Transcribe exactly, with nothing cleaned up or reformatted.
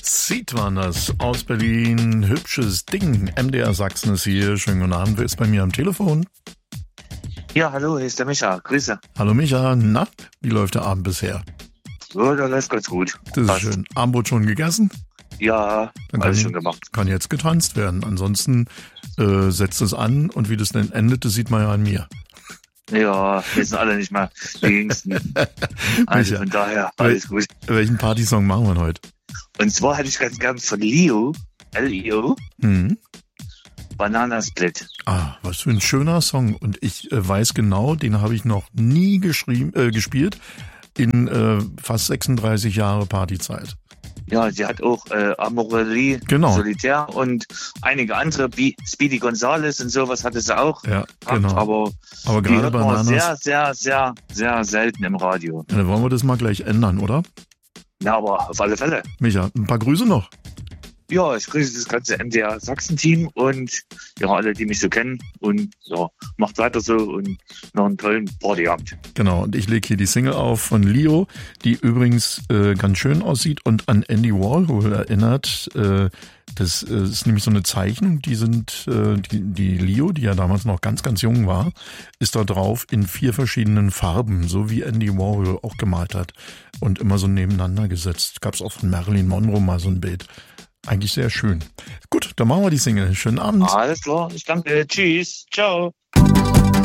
Seed waren das aus Berlin. Hübsches Ding. M D R Sachsen ist hier. Schönen guten Abend. Wer ist bei mir am Telefon? Ja, hallo, hier ist der Micha. Grüße. Hallo Micha. Na, wie läuft der Abend bisher? Ja, der läuft ganz gut. Das ist Passt. schön. Abendbrot schon gegessen? Ja, Dann alles kann, schon gemacht. kann jetzt getanzt werden. Ansonsten äh, setzt es an und wie das dann endet, das sieht man ja an mir. Ja, wir sind alle nicht mehr die Jüngsten. Also Micha, von daher, alles gut. welchen Partysong machen wir heute? Und zwar hätte ich ganz gern von Leo, L I O, Mhm. Banana Split. Ah, was für ein schöner Song. Und ich äh, weiß genau, den habe ich noch nie geschrieben, äh, gespielt in äh, fast sechsunddreißig Jahre Partyzeit. Ja, sie hat auch äh, Amorelie, Genau. Solitär und einige andere, wie Speedy Gonzales und sowas hatte sie auch. Ja, gehabt, genau. Aber Aber die gerade hört man Bananas, sehr, sehr, sehr, sehr selten im Radio. ja, dann wollen wir das mal gleich ändern, oder? Ja, aber auf alle Fälle. Micha, ein paar Grüße noch. Ja, ich grüße das ganze M D R Sachsen-Team und ja, alle, die mich so kennen. Und ja, macht weiter so und noch einen tollen Partyabend. Genau, und ich lege hier die Single auf von Leo, die übrigens äh, ganz schön aussieht und an Andy Warhol erinnert. Äh, das äh, ist nämlich so eine Zeichnung, die sind, äh, die, die Leo, die ja damals noch ganz, ganz jung war, ist da drauf in vier verschiedenen Farben, so wie Andy Warhol auch gemalt hat und immer so nebeneinander gesetzt. Gab es auch von Marilyn Monroe mal so ein Bild. Eigentlich sehr schön. Gut, dann machen wir die Single. Schönen Abend. Alles klar, ich danke. Tschüss. Ciao.